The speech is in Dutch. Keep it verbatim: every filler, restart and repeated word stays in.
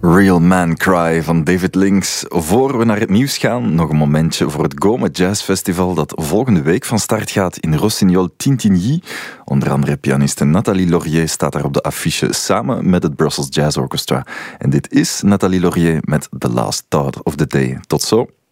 Real Man Cry van David Lynx. Voor we naar het nieuws gaan, nog een momentje voor het Goma Jazz Festival dat volgende week van start gaat in Rossignol Tintigny. Onder andere pianiste Nathalie Laurier staat daar op de affiche samen met het Brussels Jazz Orchestra. En dit is Nathalie Laurier met The Last Thought of the Day. Tot zo.